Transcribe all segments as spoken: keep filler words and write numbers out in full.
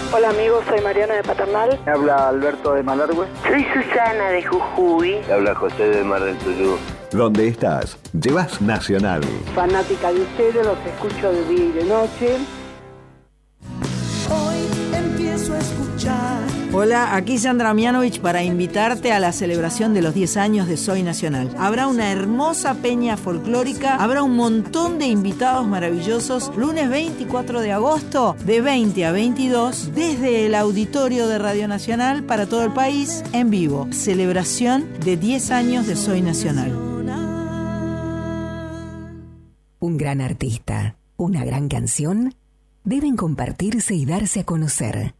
Hola amigos, soy Mariana de Paternal. Me habla Alberto de Malargüe. Soy Susana de Jujuy. Me habla José de Mar del Tuyú. ¿Dónde estás? Llevas Nacional. Fanática de ustedes, los escucho de día y de noche. Hoy empiezo a escuchar. Hola, aquí Sandra Mianovich para invitarte a la celebración de los diez años de Soy Nacional. Habrá una hermosa peña folclórica, habrá un montón de invitados maravillosos. Lunes veinticuatro de agosto, de veinte a veintidós, desde el auditorio de Radio Nacional para todo el país, en vivo. Celebración de diez años de Soy Nacional. Un gran artista, una gran canción, deben compartirse y darse a conocer.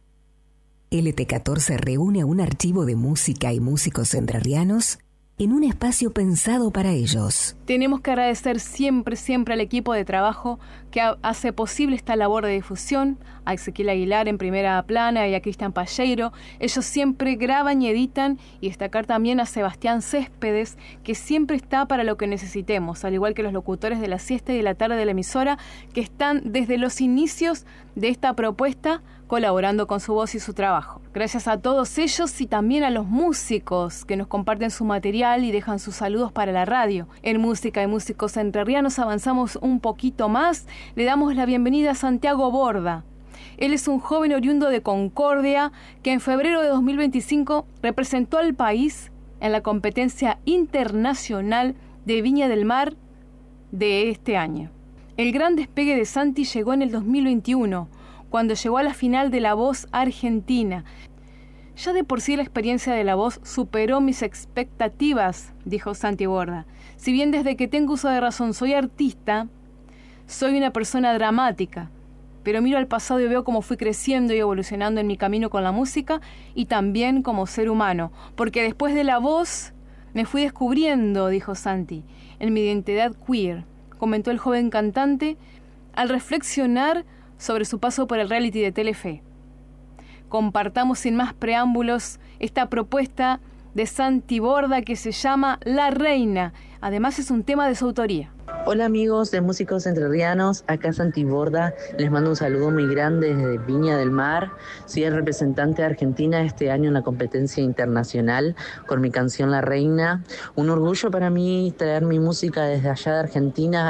L T catorce reúne un archivo de música y músicos entrerrianos en un espacio pensado para ellos. Tenemos que agradecer siempre, siempre al equipo de trabajo que hace posible esta labor de difusión, a Ezequiel Aguilar en primera plana y a Cristian Palleiro. Ellos siempre graban y editan, y destacar también a Sebastián Céspedes, que siempre está para lo que necesitemos, al igual que los locutores de la siesta y de la tarde de la emisora, que están desde los inicios de esta propuesta colaborando con su voz y su trabajo. Gracias a todos ellos y también a los músicos que nos comparten su material y dejan sus saludos para la radio. En Música y Músicos Entrerrianos avanzamos un poquito más. Le damos la bienvenida a Santiago Borda. Él es un joven oriundo de Concordia que en febrero de dos mil veinticinco representó al país en la competencia internacional de Viña del Mar de este año. El gran despegue de Santi llegó en el dos mil veintiuno, cuando llegó a la final de La Voz Argentina. Ya de por sí la experiencia de La Voz superó mis expectativas, dijo Santi Borda. Si bien desde que tengo uso de razón soy artista, soy una persona dramática, pero miro al pasado y veo cómo fui creciendo y evolucionando en mi camino con la música y también como ser humano, porque después de La Voz me fui descubriendo, dijo Santi, en mi identidad queer, comentó el joven cantante al reflexionar sobre su paso por el reality de Telefe. Compartamos sin más preámbulos esta propuesta de Santi Borda que se llama La Reina. Además es un tema de su autoría. Hola amigos de Músicos Entrerrianos, acá Santi Borda, les mando un saludo muy grande desde Viña del Mar. Soy el representante de Argentina este año en la competencia internacional con mi canción La Reina. Un orgullo para mí traer mi música desde allá de Argentina